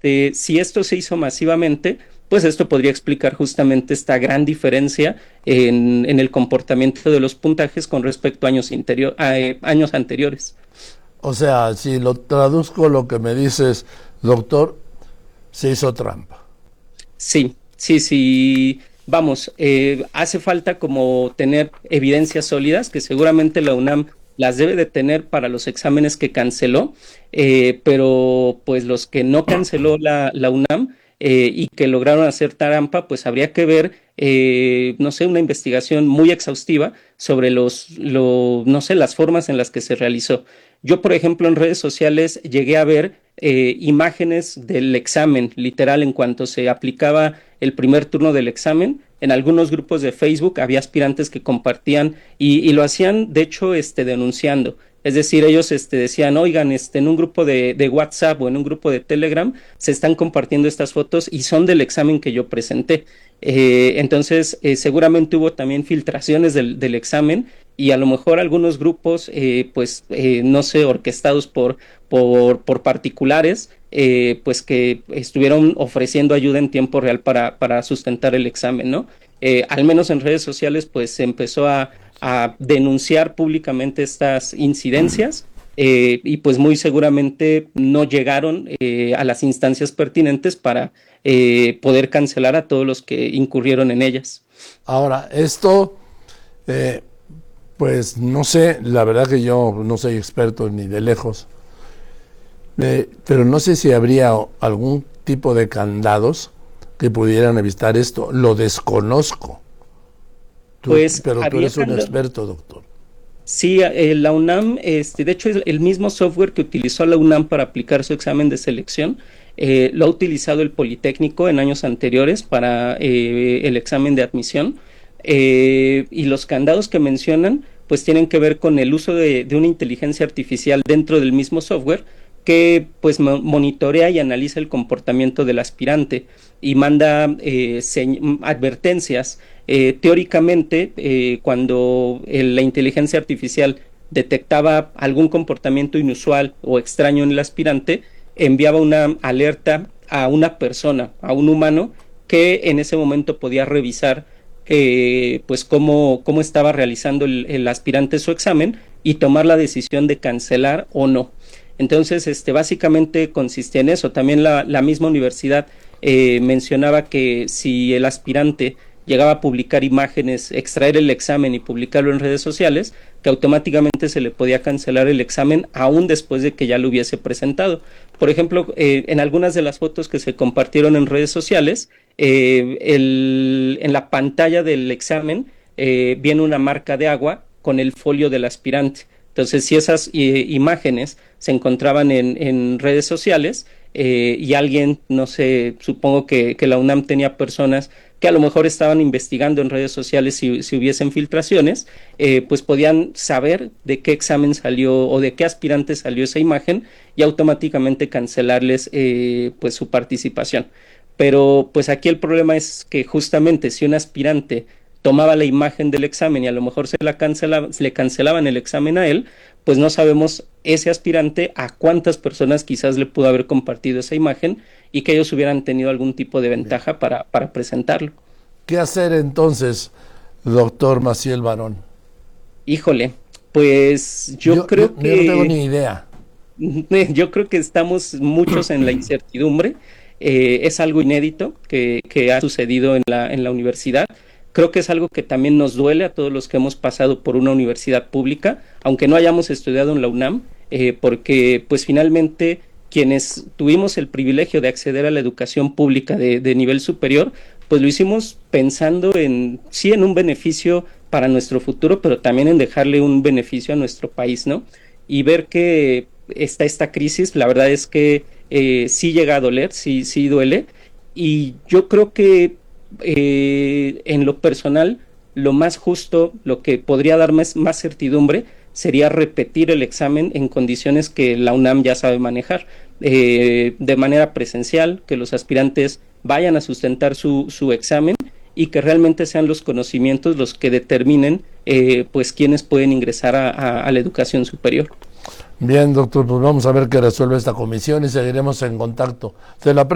si esto se hizo masivamente, pues esto podría explicar justamente esta gran diferencia en el comportamiento de los puntajes con respecto a años anteriores. O sea, si lo traduzco lo que me dices, doctor, se hizo trampa. Sí, sí, sí. Vamos, hace falta como tener evidencias sólidas, que seguramente la UNAM las debe de tener para los exámenes que canceló, pero pues los que no canceló la UNAM y que lograron hacer trampa, pues habría que ver, no sé, una investigación muy exhaustiva sobre no sé, las formas en las que se realizó. Yo, por ejemplo, en redes sociales llegué a ver imágenes del examen, literal, en cuanto se aplicaba el primer turno del examen. En algunos grupos de Facebook había aspirantes que compartían y lo hacían, de hecho, denunciando. Es decir, ellos decían, oigan, en un grupo de WhatsApp o en un grupo de Telegram se están compartiendo estas fotos y son del examen que yo presenté. Entonces, seguramente hubo también filtraciones del examen y a lo mejor algunos grupos, no sé, orquestados por particulares, pues que estuvieron ofreciendo ayuda en tiempo real para sustentar el examen, ¿no? Al menos en redes sociales, pues se empezó a denunciar públicamente estas incidencias y pues muy seguramente no llegaron a las instancias pertinentes para poder cancelar a todos los que incurrieron en ellas. Ahora, esto, pues no sé, la verdad que yo no soy experto ni de lejos, pero no sé si habría algún tipo de candados que pudieran evitar esto, lo desconozco. Pero tú eres un experto, doctor. Sí, la UNAM, de hecho, el mismo software que utilizó la UNAM para aplicar su examen de selección, lo ha utilizado el Politécnico en años anteriores para el examen de admisión. Y los candados que mencionan, pues tienen que ver con el uso de una inteligencia artificial dentro del mismo software que pues monitorea y analiza el comportamiento del aspirante y manda advertencias. Teóricamente, cuando la inteligencia artificial detectaba algún comportamiento inusual o extraño en el aspirante, enviaba una alerta a una persona, a un humano, que en ese momento podía revisar pues cómo estaba realizando el aspirante su examen y tomar la decisión de cancelar o no. Entonces, básicamente consistía en eso. También la misma universidad mencionaba que si el aspirante llegaba a publicar imágenes, extraer el examen y publicarlo en redes sociales, que automáticamente se le podía cancelar el examen aún después de que ya lo hubiese presentado. Por ejemplo, en algunas de las fotos que se compartieron en redes sociales, en la pantalla del examen viene una marca de agua con el folio del aspirante. Entonces, si esas imágenes se encontraban en redes sociales y alguien, no sé, supongo que la UNAM tenía personas que a lo mejor estaban investigando en redes sociales si hubiesen filtraciones, pues podían saber de qué examen salió o de qué aspirante salió esa imagen y automáticamente cancelarles pues su participación. Pero pues aquí el problema es que justamente si un aspirante tomaba la imagen del examen y a lo mejor le cancelaban el examen a él, pues no sabemos ese aspirante a cuántas personas quizás le pudo haber compartido esa imagen y que ellos hubieran tenido algún tipo de ventaja para presentarlo. ¿Qué hacer entonces, doctor Maciel Barón? Híjole, pues yo creo que... Yo no tengo ni idea. Yo creo que estamos muchos en la incertidumbre. Es algo inédito que ha sucedido en la universidad. Creo que es algo que también nos duele a todos los que hemos pasado por una universidad pública, aunque no hayamos estudiado en la UNAM, porque pues finalmente quienes tuvimos el privilegio de acceder a la educación pública de nivel superior, pues lo hicimos pensando sí en un beneficio para nuestro futuro, pero también en dejarle un beneficio a nuestro país, ¿no? Y ver que está esta crisis, la verdad es que sí llega a doler, sí duele, y yo creo que en lo personal, lo más justo, lo que podría dar más certidumbre, sería repetir el examen en condiciones que la UNAM ya sabe manejar, de manera presencial, que los aspirantes vayan a sustentar su examen y que realmente sean los conocimientos los que determinen pues quiénes pueden ingresar a la educación superior. Bien, doctor, pues vamos a ver qué resuelve esta comisión y seguiremos en contacto.